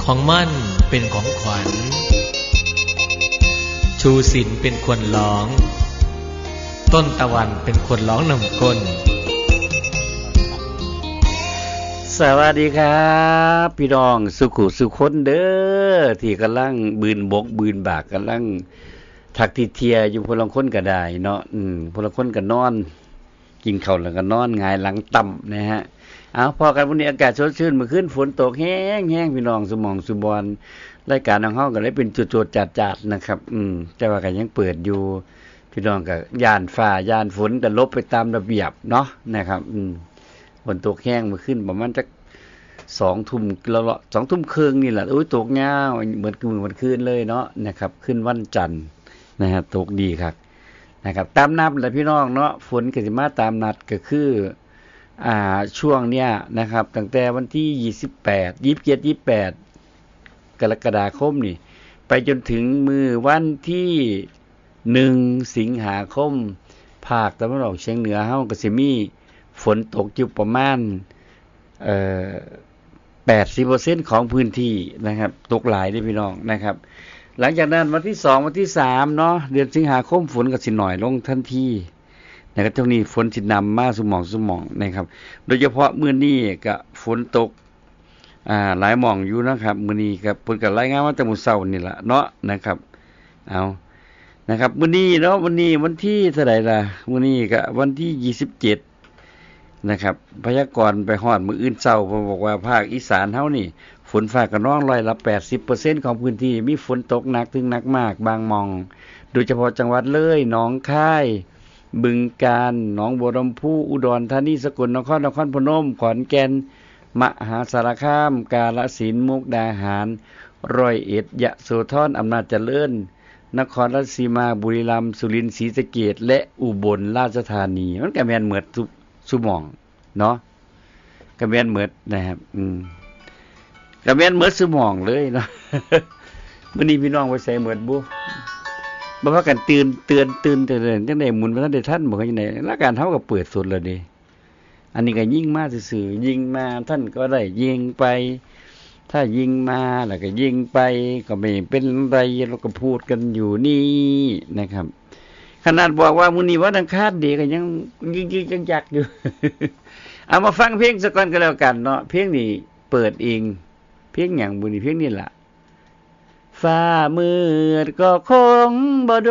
ของมั่นเป็นของขวัญชูศิลป์เป็นคนร้องต้นตะวันเป็นคนร้องนำก้นสวัสดีครับพี่น้องสุขุสุคนเด้อที่กำลังบืนบกบืนบากกำลังทักทิเทียอยู่พลังคนก็ได้เนาะพลังคนก็นอนกินข้าวแล้วก็นอนหงายหลังต่ำนะฮะเอาพอกันวันนี้อากาศสดชื่นเมื่อคืนฝนตกแห้งๆพี่น้องสมองสุบอนรายการของเฮาก็เลยเป็นจุดๆจัดๆนะครับแต่ว่าก็ยังเปิดอยู่พี่น้องก็ย่านฟ้าย่านฝนก็ลบไปตามระเบียบเนาะนะครับฝนตกแห้งเมื่อคืนประมาณจัก2 ทุ่มแล้ว2 ทุ่มครึ่งนี่แหละโอ้ยตกยาวเหมือนวันคืนเลยเนาะนะครับขึ้นวันจันทร์นะฮะตกดีครับนะครับตามนัดแหละพี่น้องเนาะฝนก็สิมาตามนัดก็คือช่วงเนี้ยนะครับตั้งแต่วันที่28 27 28กรกฎาคมนี่ไปจนถึงมื้อวันที่1สิงหาคมภาคตะวันออกเฉียงเหนือเฮาก็สิมีฝนตกอยู่ประมาณ80% ของพื้นที่นะครับตกหลายเด้อพี่น้องนะครับหลังจากนั้นวันที่2วันที่3เนาะเดือนสิงหาคมฝนก็สิน้อยลงทันทีนะครับช่วงนี้ฝนสินำมาสู่หม่องนะครับโดยเฉพาะมื้อนี้ก็ฝนตกหลายหม่องอยู่นะครับมื้อนี้ก็เพิ่นก็รายงานมาแต่มื้อเช้านี่ล่ะเนาะนะครับเอานะครับมื้อนี้เนาะวันนี้วันที่เท่าใดล่ะมื้อนี้ก็วันที่27นะครับพยากรณ์ไปฮอดมื้ออื่นเช้าเพิ่นบอกว่าภาคอีสานเฮานี่ฝนฟ้าคะนอง80% ของพื้นที่มีฝนตกหนักถึงหนักมากบางหม่องโดยเฉพาะจังหวัดเลยหนองคายบึงกาฬหนองบัวลำพูอุดรธานีสกลนครพนมขอนแก่นมหาสารคามกาฬสินธุ์มุกดาหารร้อยเอ็ดยะโสธรอำนาจเจริญนครราชสีมาบุรีรัมย์สุรินทร์ศรีสะเกษและอุบลราชธานีมันก็แม่นหมดทุกหม่องเนาะก็แม่นหมดนะครับก็แม่นหมดซุหม่องเลยเนาะ มื้อนี้พี่น้องไปใส่หมดบ่พากันตื่นจังได๋หมุนบ่ทันได้ทันบ่จังได๋รายการเฮาก็เปิดสุดแล้วเด้อันนี้ก็ยิงมาซื่อๆยิงมาท่านก็ได้ยิงไปถ้ายิงมาแล้วก็ยิงไปก็ไม่เป็นไรเราก็พูดกันอยู่นี่นะครับขนาดบอกว่ามื้อนี้วันอังคารเด้ก็ยังยิงจักๆอยู่ เอามาฟังเพลงสักก่อนก็แล้วกันเนาะเพลงนี้เปิดเองเพลงหยังมื้อนี้เพลงนี้ล่ะฟ้ามืดก็คงบ่ด